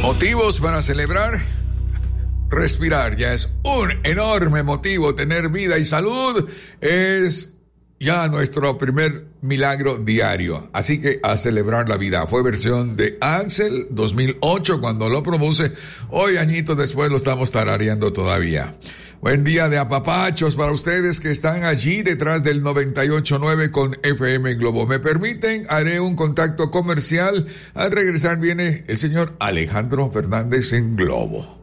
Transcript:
Motivos para celebrar. Respirar ya es un enorme motivo. Tener vida y salud es ya nuestro primer milagro diario. Así que a celebrar la vida. Fue versión de Axel 2008 cuando lo produce. Hoy, añitos después, lo estamos tarareando todavía. Buen día de apapachos para ustedes que están allí detrás del 98.9 con FM Globo. ¿Me permiten? Haré un contacto comercial. Al regresar viene el señor Alejandro Fernández en Globo.